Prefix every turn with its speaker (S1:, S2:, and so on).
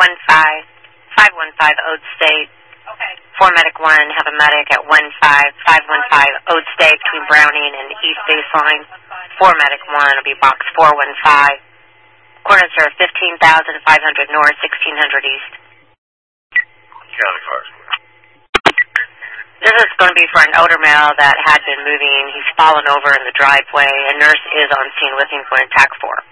S1: Ode State.
S2: Okay.
S1: 4 Medic 1, have a medic at 15515 Ode State between Browning and East Baseline. 4 Medic 1 will be box 415. Coordinates are 15,500 north, 1600 east.
S3: County cars.
S1: This is going to be for an older male that had been moving. He's fallen over in the driveway. A nurse is on scene with him for an attack 4.